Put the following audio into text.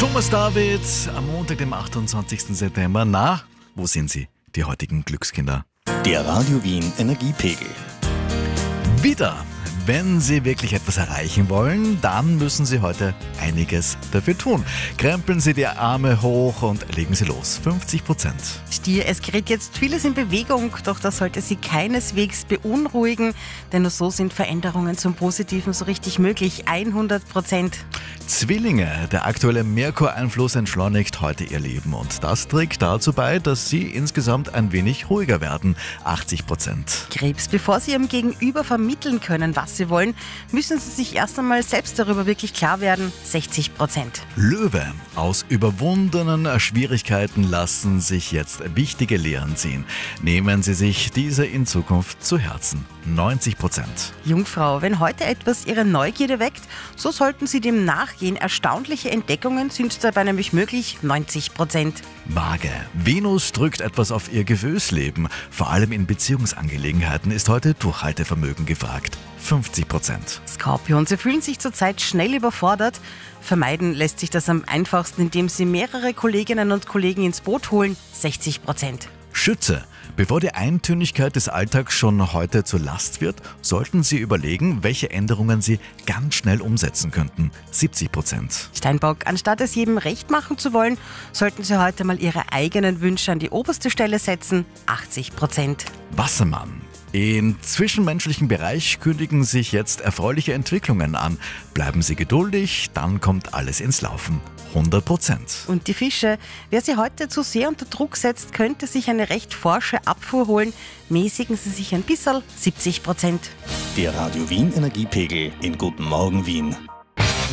Thomas David am Montag, dem 28. September. Na, wo sind Sie, die heutigen Glückskinder? Der Radio Wien Energiepegel. Wieder. Wenn Sie wirklich etwas erreichen wollen, dann müssen Sie heute einiges dafür tun. Krempeln Sie die Arme hoch und legen Sie los. 50%. Stier, es gerät jetzt vieles in Bewegung, doch das sollte Sie keineswegs beunruhigen, denn nur so sind Veränderungen zum Positiven so richtig möglich. 100%. Zwillinge, der aktuelle Merkur-Einfluss entschleunigt heute Ihr Leben und das trägt dazu bei, dass Sie insgesamt ein wenig ruhiger werden. 80%. Krebs, bevor Sie Ihrem Gegenüber vermitteln können, was Sie wollen, müssen Sie sich erst einmal selbst darüber wirklich klar werden. 60%. Löwe, aus überwundenen Schwierigkeiten lassen sich jetzt wichtige Lehren ziehen. Nehmen Sie sich diese in Zukunft zu Herzen. 90%. Jungfrau, wenn heute etwas Ihre Neugierde weckt, so sollten Sie dem nachgehen. Erstaunliche Entdeckungen sind dabei nämlich möglich. 90%. Waage, Venus drückt etwas auf Ihr Gefühlsleben. Vor allem in Beziehungsangelegenheiten ist heute Durchhaltevermögen gefragt. 50%. Skorpion, Sie fühlen sich zurzeit schnell überfordert. Vermeiden lässt sich das am einfachsten, indem Sie mehrere Kolleginnen und Kollegen ins Boot holen. 60%. Schütze, bevor die Eintönigkeit des Alltags schon heute zur Last wird, sollten Sie überlegen, welche Änderungen Sie ganz schnell umsetzen könnten. 70%. Steinbock, anstatt es jedem recht machen zu wollen, sollten Sie heute mal Ihre eigenen Wünsche an die oberste Stelle setzen. 80%. Wassermann. Im zwischenmenschlichen Bereich kündigen sich jetzt erfreuliche Entwicklungen an. Bleiben Sie geduldig, dann kommt alles ins Laufen. 100%. Und die Fische, wer Sie heute zu sehr unter Druck setzt, könnte sich eine recht forsche Abfuhr holen. Mäßigen Sie sich ein bisschen. 70%. Der Radio Wien Energiepegel in Guten Morgen Wien.